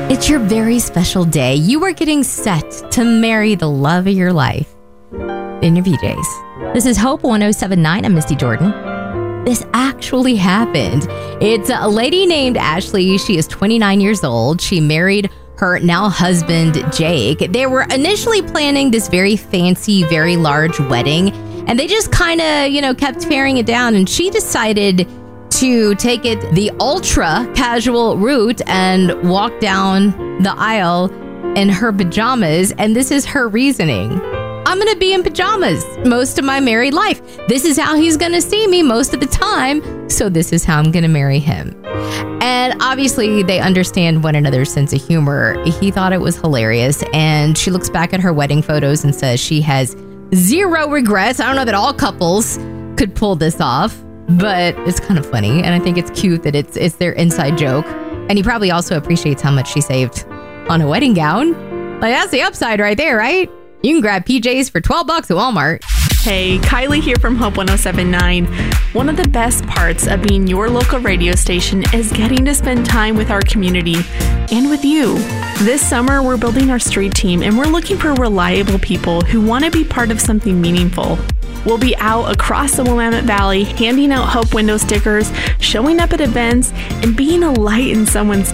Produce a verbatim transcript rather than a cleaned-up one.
It's your very special day. You are getting set to marry the love of your life in your P Js. This is Hope one oh seven point nine. I'm Misty Jordan. This actually happened. It's a lady named Ashley. She is twenty-nine years old. She married her now husband, Jake. They were initially planning this very fancy, very large wedding, and they just kind of, you know, kept tearing it down. And she decided to take it the ultra casual route and walk down the aisle in her pajamas. And this is her reasoning. I'm going to be in pajamas most of my married life. This is how he's going to see me most of the time. So this is how I'm going to marry him. And obviously they understand one another's sense of humor. He thought it was hilarious. And she looks back at her wedding photos and says she has zero regrets. I don't know that all couples could pull this off, but it's kind of funny. And I think it's cute that it's it's their inside joke. And he probably also appreciates how much she saved on a wedding gown. Like, that's the upside right there, right? You can grab P Js for twelve bucks at Walmart. Hey, Kylie here from Hope one oh seven point nine. One of the best parts of being your local radio station is getting to spend time with our community and with you. This summer, we're building our street team and we're looking for reliable people who want to be part of something meaningful. We'll be out across the Willamette Valley, handing out Hope window stickers, showing up at events, and being a light in someone's